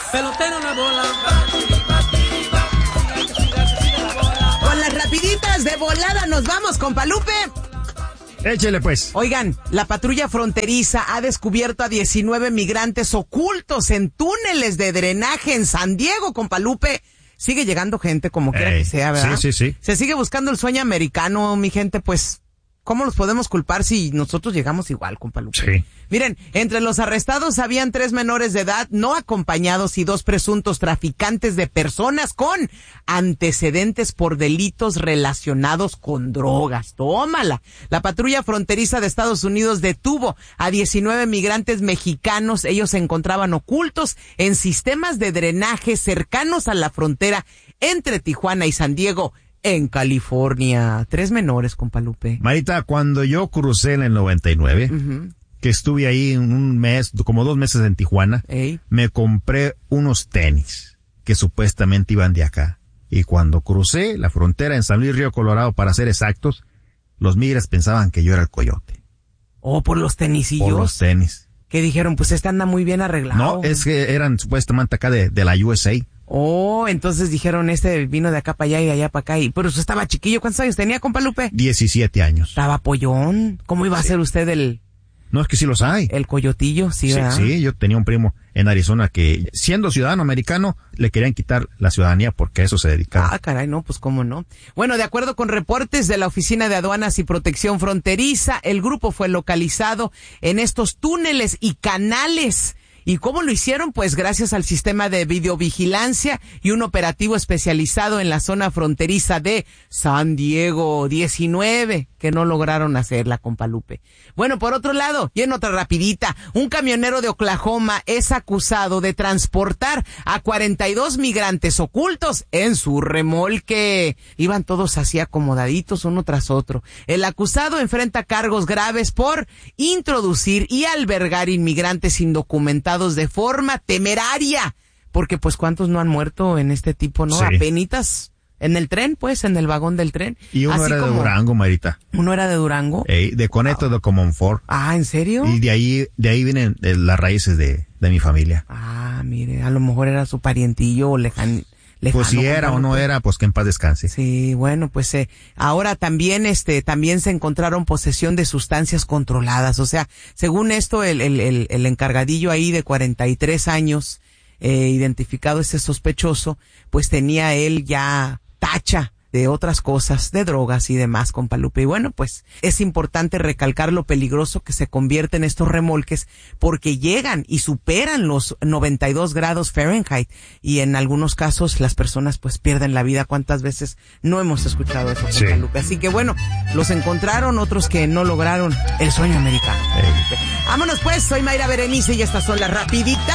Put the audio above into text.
Pelotero la bola. Con las rapiditas de volada nos vamos, compa Lupe. Échele pues. Oigan, la patrulla fronteriza ha descubierto a 19 migrantes ocultos en túneles de drenaje en San Diego, compa Lupe. Sigue llegando gente como quiera que sea, ¿verdad? Sí. Se sigue buscando el sueño americano, mi gente, pues, ¿cómo los podemos culpar si nosotros llegamos igual, compa Lupe? Sí. Miren, entre los arrestados habían 3 menores de edad no acompañados y 2 presuntos traficantes de personas con antecedentes por delitos relacionados con drogas. ¡Tómala! La patrulla fronteriza de Estados Unidos detuvo a 19 migrantes mexicanos. Ellos se encontraban ocultos en sistemas de drenaje cercanos a la frontera entre Tijuana y San Diego, en California. 3 menores, compa Lupe. Marita, cuando yo crucé en el 99, que estuve ahí un mes, como 2 meses en Tijuana, me compré unos tenis que supuestamente iban de acá. Y cuando crucé la frontera en San Luis Río Colorado, para ser exactos, los migras pensaban que yo era el coyote. Oh, por los tenisillos. Por los tenis. Que dijeron, pues este anda muy bien arreglado. No, es que eran supuestamente acá de la USA. Oh, entonces dijeron, este vino de acá para allá y de allá para acá. Pero usted estaba chiquillo. ¿Cuántos años tenía, compa Lupe? 17 años. Estaba pollón. ¿Cómo iba a ser usted No, es que sí los hay. el coyotillo? Sí, ¿verdad? Sí, yo tenía un primo en Arizona que, siendo ciudadano americano, le querían quitar la ciudadanía porque a eso se dedicaba. Ah, caray, no, pues cómo no. Bueno, de acuerdo con reportes de la Oficina de Aduanas y Protección Fronteriza, el grupo fue localizado en estos túneles y canales. ¿Y cómo lo hicieron? Pues gracias al sistema de videovigilancia y un operativo especializado en la zona fronteriza de San Diego. 19 que no lograron hacerla, compa Lupe. Bueno, por otro lado, y en otra rapidita, un camionero de Oklahoma es acusado de transportar a 42 migrantes ocultos en su remolque. Iban todos así acomodaditos uno tras otro. El acusado enfrenta cargos graves por introducir y albergar inmigrantes indocumentados de forma temeraria, porque pues cuántos no han muerto en este tipo, ¿no? Sí. Apenitas en el tren, pues, en el vagón del tren. Y uno así era como, de Durango, Marita. ¿Uno era de Durango? De Coneto de Comonfort. Ah, ¿en serio? Y de ahí vienen las raíces de mi familia. Ah, mire, a lo mejor era su parientillo o lejano. Pues si era o no era, pues que en paz descanse. Sí, bueno, pues ahora también también se encontraron posesión de sustancias controladas. O sea, según esto, el encargadillo ahí de 43 años, identificado ese sospechoso, pues tenía él ya tacha de otras cosas, de drogas y demás, compa Lupe. Y bueno, pues es importante recalcar lo peligroso que se convierten estos remolques porque llegan y superan los 92 grados Fahrenheit y en algunos casos las personas pues pierden la vida. ¿Cuántas veces no hemos escuchado eso, compa Lupe? Así que bueno, los encontraron, otros que no lograron el sueño americano. Vámonos pues, soy Mayra Berenice y estas son las rapiditas